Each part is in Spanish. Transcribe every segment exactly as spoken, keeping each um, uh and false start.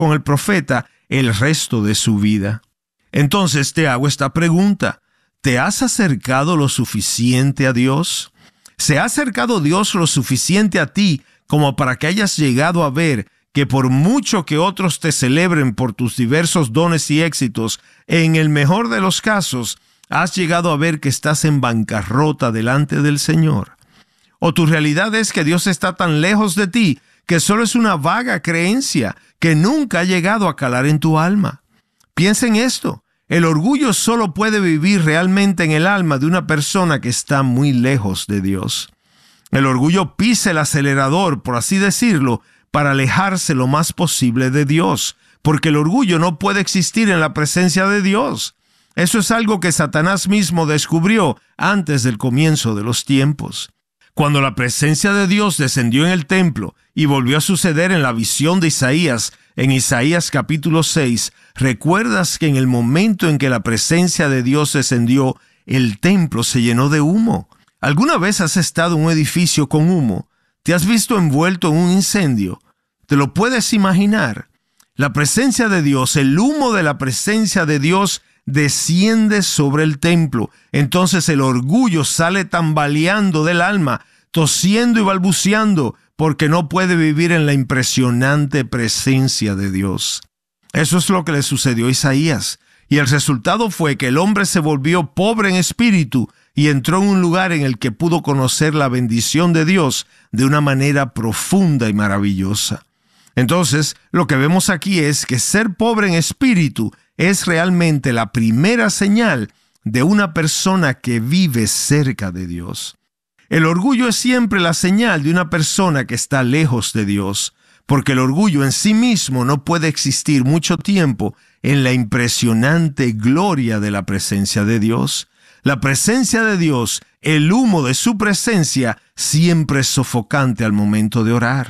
con el profeta el resto de su vida. Entonces te hago esta pregunta: ¿te has acercado lo suficiente a Dios? ¿Se ha acercado Dios lo suficiente a ti como para que hayas llegado a ver que por mucho que otros te celebren por tus diversos dones y éxitos, en el mejor de los casos, has llegado a ver que estás en bancarrota delante del Señor? ¿O tu realidad es que Dios está tan lejos de ti que solo es una vaga creencia que nunca ha llegado a calar en tu alma? Piensa en esto. El orgullo solo puede vivir realmente en el alma de una persona que está muy lejos de Dios. El orgullo pisa el acelerador, por así decirlo, para alejarse lo más posible de Dios, porque el orgullo no puede existir en la presencia de Dios. Eso es algo que Satanás mismo descubrió antes del comienzo de los tiempos. Cuando la presencia de Dios descendió en el templo y volvió a suceder en la visión de Isaías, en Isaías capítulo seis, ¿recuerdas que en el momento en que la presencia de Dios descendió, el templo se llenó de humo? ¿Alguna vez has estado en un edificio con humo? ¿Te has visto envuelto en un incendio? ¿Te lo puedes imaginar? La presencia de Dios, el humo de la presencia de Dios desciende sobre el templo. Entonces el orgullo sale tambaleando del alma, tosiendo y balbuceando, porque no puede vivir en la impresionante presencia de Dios. Eso es lo que le sucedió a Isaías. Y el resultado fue que el hombre se volvió pobre en espíritu y entró en un lugar en el que pudo conocer la bendición de Dios de una manera profunda y maravillosa. Entonces, lo que vemos aquí es que ser pobre en espíritu es realmente la primera señal de una persona que vive cerca de Dios. El orgullo es siempre la señal de una persona que está lejos de Dios, porque el orgullo en sí mismo no puede existir mucho tiempo en la impresionante gloria de la presencia de Dios. La presencia de Dios, el humo de su presencia, siempre es sofocante al momento de orar.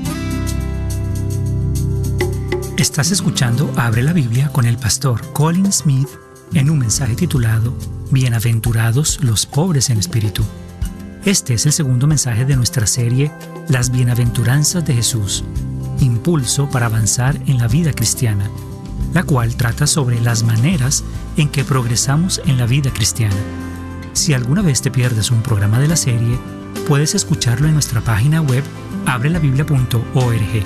Estás escuchando Abre la Biblia con el pastor Colin Smith en un mensaje titulado Bienaventurados los pobres en espíritu. Este es el segundo mensaje de nuestra serie Las Bienaventuranzas de Jesús, impulso para avanzar en la vida cristiana, la cual trata sobre las maneras en que progresamos en la vida cristiana. Si alguna vez te pierdes un programa de la serie, puedes escucharlo en nuestra página web abre la biblia punto org.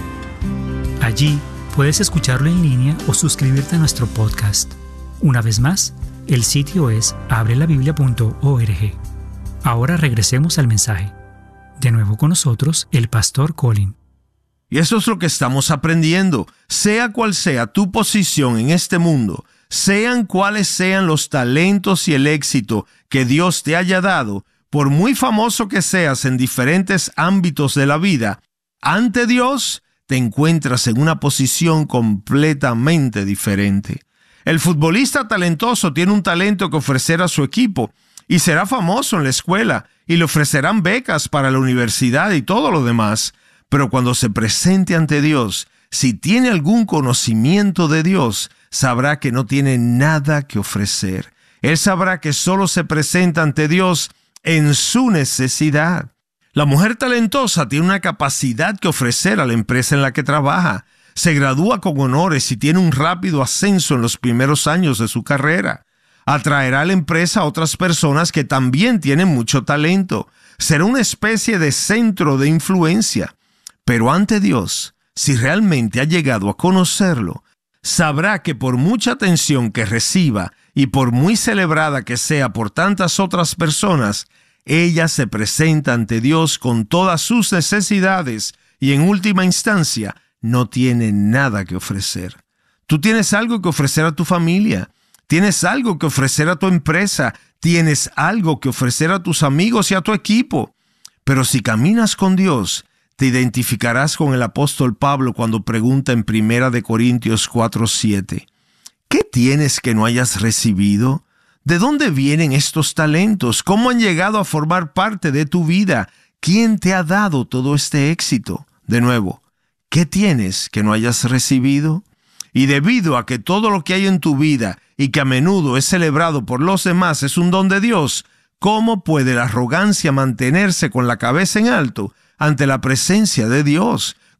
Allí puedes escucharlo en línea o suscribirte a nuestro podcast. Una vez más, el sitio es abre la biblia punto org. Ahora regresemos al mensaje. De nuevo con nosotros, el pastor Colin. Y eso es lo que estamos aprendiendo. Sea cual sea tu posición en este mundo, sean cuales sean los talentos y el éxito que Dios te haya dado, por muy famoso que seas en diferentes ámbitos de la vida, ante Dios te encuentras en una posición completamente diferente. El futbolista talentoso tiene un talento que ofrecer a su equipo y será famoso en la escuela y le ofrecerán becas para la universidad y todo lo demás. Pero cuando se presente ante Dios, si tiene algún conocimiento de Dios, sabrá que no tiene nada que ofrecer. Él sabrá que solo se presenta ante Dios en su necesidad. La mujer talentosa tiene una capacidad que ofrecer a la empresa en la que trabaja. Se gradúa con honores y tiene un rápido ascenso en los primeros años de su carrera. Atraerá a la empresa a otras personas que también tienen mucho talento. Será una especie de centro de influencia. Pero ante Dios, si realmente ha llegado a conocerlo, sabrá que por mucha atención que reciba y por muy celebrada que sea por tantas otras personas, ella se presenta ante Dios con todas sus necesidades y en última instancia no tiene nada que ofrecer. Tú tienes algo que ofrecer a tu familia, tienes algo que ofrecer a tu empresa, tienes algo que ofrecer a tus amigos y a tu equipo. Pero si caminas con Dios, te identificarás con el apóstol Pablo cuando pregunta en Primera de Corintios cuatro siete, ¿qué tienes que no hayas recibido? ¿De dónde vienen estos talentos? ¿Cómo han llegado a formar parte de tu vida? ¿Quién te ha dado todo este éxito? De nuevo, ¿qué tienes que no hayas recibido? Y debido a que todo lo que hay en tu vida y que a menudo es celebrado por los demás es un don de Dios, ¿cómo puede la arrogancia mantenerse con la cabeza en alto ante la presencia de Dios?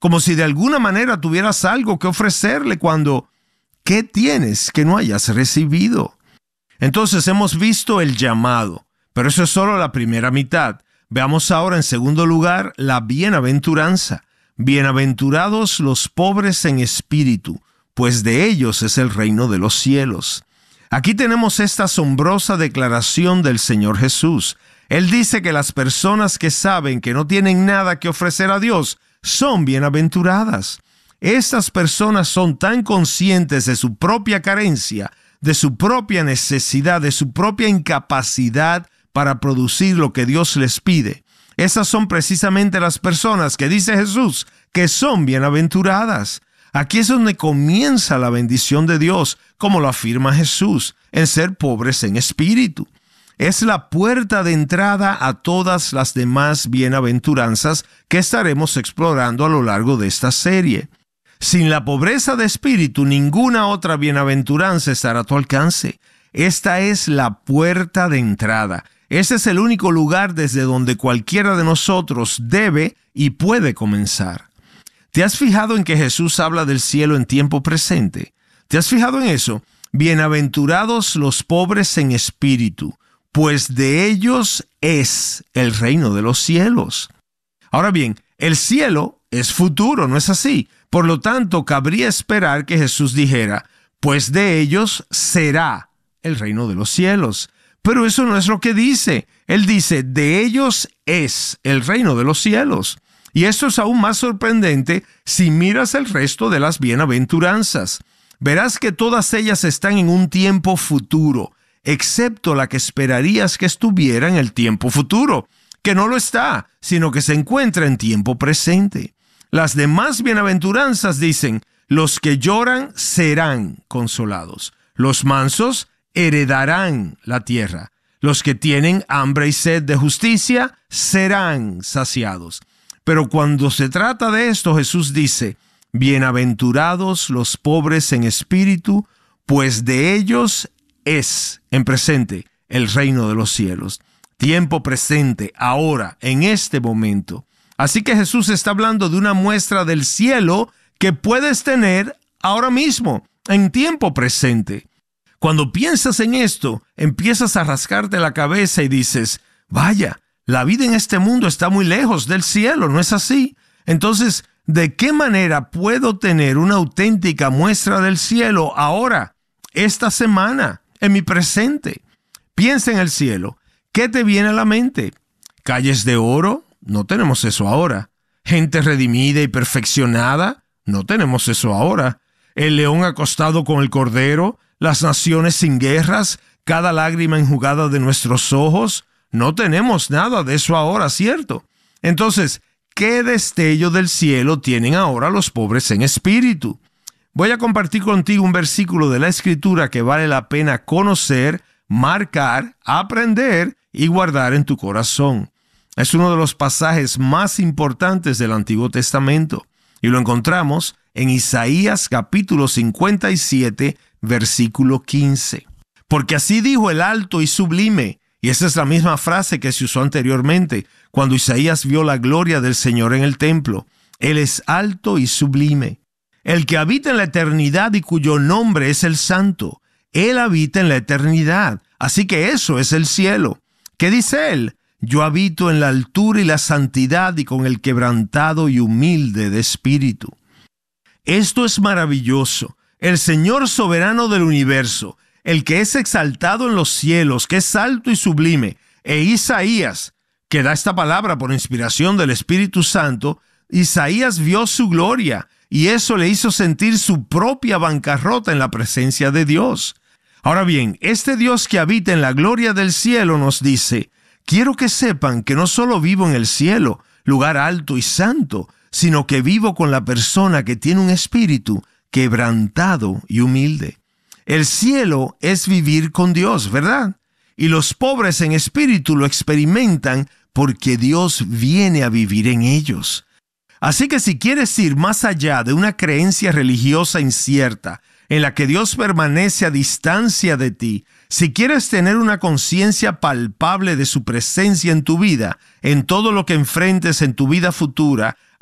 como si de alguna manera tuvieras algo que ofrecerle cuando, ¿qué tienes que no hayas recibido? Entonces hemos visto el llamado, pero eso es solo la primera mitad. Veamos ahora en segundo lugar la bienaventuranza. Bienaventurados los pobres en espíritu, pues de ellos es el reino de los cielos. Aquí tenemos esta asombrosa declaración del Señor Jesús. Él dice que las personas que saben que no tienen nada que ofrecer a Dios son bienaventuradas. Estas personas son tan conscientes de su propia carencia, de su propia necesidad, de su propia incapacidad para producir lo que Dios les pide. Esas son precisamente las personas que dice Jesús que son bienaventuradas. Aquí es donde comienza la bendición de Dios, como lo afirma Jesús, en ser pobres en espíritu. Es la puerta de entrada a todas las demás bienaventuranzas que estaremos explorando a lo largo de esta serie. Sin la pobreza de espíritu, ninguna otra bienaventuranza estará a tu alcance. Esta es la puerta de entrada. Ese es el único lugar desde donde cualquiera de nosotros debe y puede comenzar. ¿Te has fijado en que Jesús habla del cielo en tiempo presente? ¿Te has fijado en eso? Bienaventurados los pobres en espíritu, pues de ellos es el reino de los cielos. Ahora bien, el cielo es futuro, ¿no es así? Por lo tanto, cabría esperar que Jesús dijera, pues de ellos será el reino de los cielos. Pero eso no es lo que dice. Él dice, de ellos es el reino de los cielos. Y esto es aún más sorprendente si miras el resto de las bienaventuranzas. Verás que todas ellas están en un tiempo futuro, excepto la que esperarías que estuviera en el tiempo futuro, que no lo está, sino que se encuentra en tiempo presente. Las demás bienaventuranzas dicen, los que lloran serán consolados, los mansos heredarán la tierra, los que tienen hambre y sed de justicia serán saciados. Pero cuando se trata de esto, Jesús dice, bienaventurados los pobres en espíritu, pues de ellos es, en presente, el reino de los cielos. Tiempo presente, ahora, en este momento. Así que Jesús está hablando de una muestra del cielo que puedes tener ahora mismo, en tiempo presente. Cuando piensas en esto, empiezas a rascarte la cabeza y dices, vaya, la vida en este mundo está muy lejos del cielo, ¿no es así? Entonces, ¿de qué manera puedo tener una auténtica muestra del cielo ahora, esta semana, en mi presente? Piensa en el cielo. ¿Qué te viene a la mente? ¿Calles de oro? No tenemos eso ahora. ¿Gente redimida y perfeccionada? No tenemos eso ahora. ¿El león acostado con el cordero? ¿Las naciones sin guerras? ¿Cada lágrima enjugada de nuestros ojos? No tenemos nada de eso ahora, ¿cierto? Entonces, ¿qué destello del cielo tienen ahora los pobres en espíritu? Voy a compartir contigo un versículo de la Escritura que vale la pena conocer, marcar, aprender y guardar en tu corazón. Es uno de los pasajes más importantes del Antiguo Testamento y lo encontramos en Isaías capítulo cincuenta y siete, versículo quince. Porque así dijo el alto y sublime. Y esa es la misma frase que se usó anteriormente, cuando Isaías vio la gloria del Señor en el templo. Él es alto y sublime. El que habita en la eternidad y cuyo nombre es el Santo. Él habita en la eternidad. Así que eso es el cielo. ¿Qué dice él? Yo habito en la altura y la santidad y con el quebrantado y humilde de espíritu. Esto es maravilloso. El Señor soberano del universo, el que es exaltado en los cielos, que es alto y sublime, e Isaías, que da esta palabra por inspiración del Espíritu Santo, Isaías vio su gloria y eso le hizo sentir su propia bancarrota en la presencia de Dios. Ahora bien, este Dios que habita en la gloria del cielo nos dice, quiero que sepan que no solo vivo en el cielo, lugar alto y santo, sino que vivo con la persona que tiene un espíritu quebrantado y humilde. El cielo es vivir con Dios, ¿verdad? Y los pobres en espíritu lo experimentan porque Dios viene a vivir en ellos. Así que si quieres ir más allá de una creencia religiosa incierta, en la que Dios permanece a distancia de ti, si quieres tener una conciencia palpable de su presencia en tu vida, en todo lo que enfrentes en tu vida futura,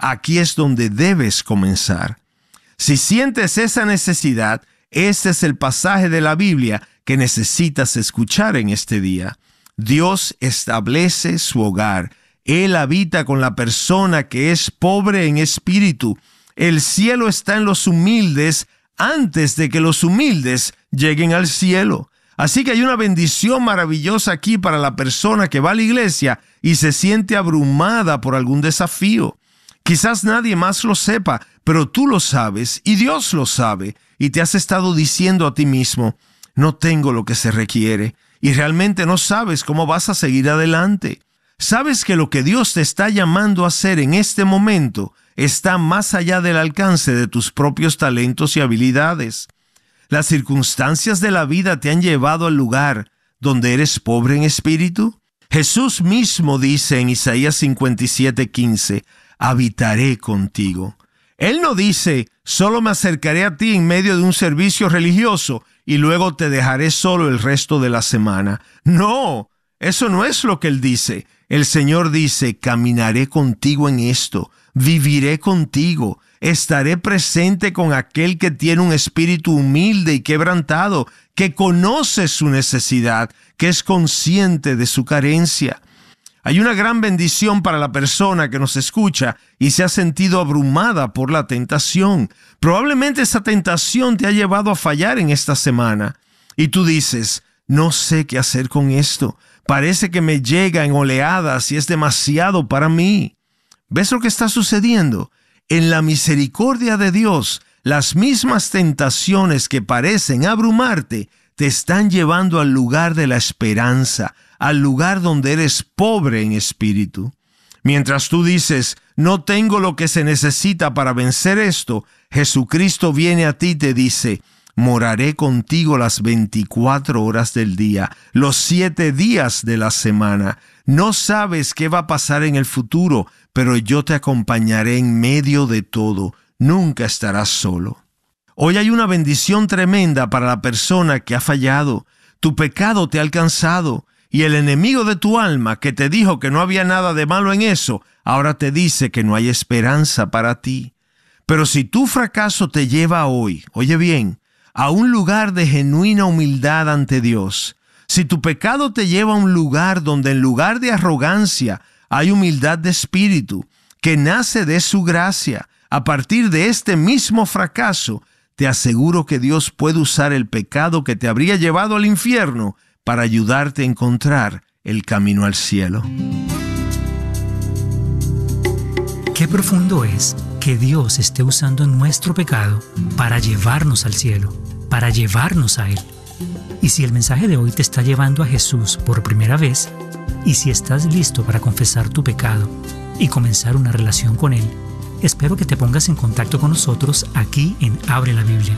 aquí es donde debes comenzar. Si sientes esa necesidad, este es el pasaje de la Biblia que necesitas escuchar en este día. Dios establece su hogar. Él habita con la persona que es pobre en espíritu. El cielo está en los humildes antes de que los humildes lleguen al cielo. Así que hay una bendición maravillosa aquí para la persona que va a la iglesia y se siente abrumada por algún desafío. Quizás nadie más lo sepa, pero tú lo sabes y Dios lo sabe, y te has estado diciendo a ti mismo, no tengo lo que se requiere, y realmente no sabes cómo vas a seguir adelante. Sabes que lo que Dios te está llamando a hacer en este momento está más allá del alcance de tus propios talentos y habilidades. ¿Las circunstancias de la vida te han llevado al lugar donde eres pobre en espíritu? Jesús mismo dice en Isaías cincuenta y siete, quince, habitaré contigo. Él no dice, solo me acercaré a ti en medio de un servicio religioso y luego te dejaré solo el resto de la semana. No, eso no es lo que Él dice. El Señor dice, caminaré contigo en esto, viviré contigo, estaré presente con aquel que tiene un espíritu humilde y quebrantado, que conoce su necesidad, que es consciente de su carencia. Hay una gran bendición para la persona que nos escucha y se ha sentido abrumada por la tentación. Probablemente esa tentación te ha llevado a fallar en esta semana. Y tú dices, no sé qué hacer con esto. Parece que me llega en oleadas y es demasiado para mí. ¿Ves lo que está sucediendo? En la misericordia de Dios, las mismas tentaciones que parecen abrumarte te están llevando al lugar de la esperanza, al lugar donde eres pobre en espíritu. Mientras tú dices, no tengo lo que se necesita para vencer esto, Jesucristo viene a ti y te dice, moraré contigo las veinticuatro horas del día, los siete días de la semana. No sabes qué va a pasar en el futuro, pero yo te acompañaré en medio de todo. Nunca estarás solo. Hoy hay una bendición tremenda para la persona que ha fallado. Tu pecado te ha alcanzado. Y el enemigo de tu alma, que te dijo que no había nada de malo en eso, ahora te dice que no hay esperanza para ti. Pero si tu fracaso te lleva hoy, oye bien, a un lugar de genuina humildad ante Dios, si tu pecado te lleva a un lugar donde en lugar de arrogancia hay humildad de espíritu, que nace de su gracia, a partir de este mismo fracaso, te aseguro que Dios puede usar el pecado que te habría llevado al infierno para ayudarte a encontrar el camino al cielo. Qué profundo es que Dios esté usando nuestro pecado para llevarnos al cielo, para llevarnos a Él. Y si el mensaje de hoy te está llevando a Jesús por primera vez, y si estás listo para confesar tu pecado y comenzar una relación con Él, espero que te pongas en contacto con nosotros aquí en Abre la Biblia.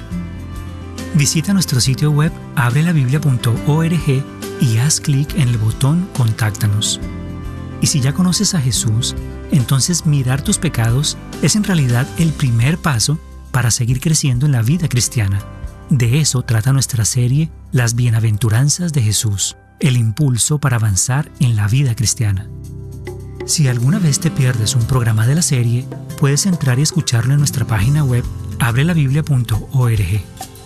Visita nuestro sitio web abre la biblia punto org y haz clic en el botón Contáctanos. Y si ya conoces a Jesús, entonces mirar tus pecados es en realidad el primer paso para seguir creciendo en la vida cristiana. De eso trata nuestra serie Las Bienaventuranzas de Jesús, el impulso para avanzar en la vida cristiana. Si alguna vez te pierdes un programa de la serie, puedes entrar y escucharlo en nuestra página web abre la biblia punto org.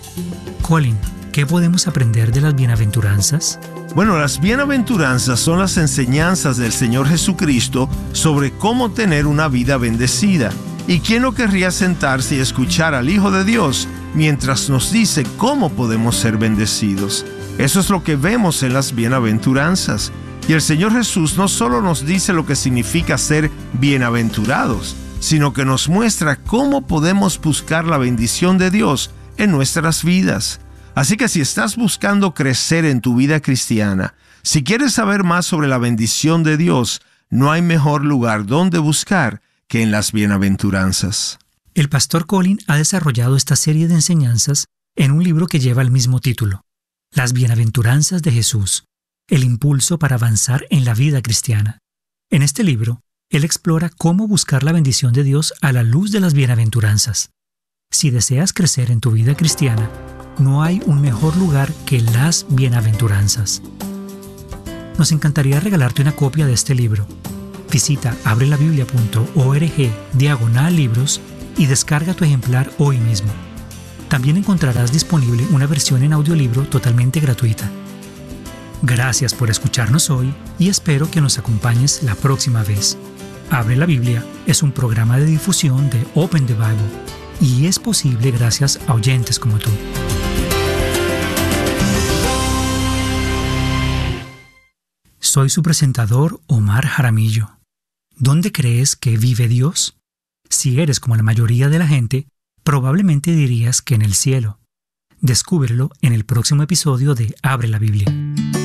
Colin, ¿qué podemos aprender de las bienaventuranzas? Bueno, las bienaventuranzas son las enseñanzas del Señor Jesucristo sobre cómo tener una vida bendecida. ¿Y quién no querría sentarse y escuchar al Hijo de Dios mientras nos dice cómo podemos ser bendecidos? Eso es lo que vemos en las bienaventuranzas. Y el Señor Jesús no solo nos dice lo que significa ser bienaventurados, sino que nos muestra cómo podemos buscar la bendición de Dios en nuestras vidas. Así que si estás buscando crecer en tu vida cristiana, si quieres saber más sobre la bendición de Dios, no hay mejor lugar donde buscar que en las bienaventuranzas. El pastor Colin ha desarrollado esta serie de enseñanzas en un libro que lleva el mismo título, Las Bienaventuranzas de Jesús, el impulso para avanzar en la vida cristiana. En este libro, él explora cómo buscar la bendición de Dios a la luz de las bienaventuranzas. Si deseas crecer en tu vida cristiana, no hay un mejor lugar que las bienaventuranzas. Nos encantaría regalarte una copia de este libro. Visita abrelabiblia punto org diagonal libros y descarga tu ejemplar hoy mismo. También encontrarás disponible una versión en audiolibro totalmente gratuita. Gracias por escucharnos hoy y espero que nos acompañes la próxima vez. Abre la Biblia es un programa de difusión de Open the Bible y es posible gracias a oyentes como tú. Soy su presentador, Omar Jaramillo. ¿Dónde crees que vive Dios? Si eres como la mayoría de la gente, probablemente dirías que en el cielo. Descúbrelo en el próximo episodio de Abre la Biblia.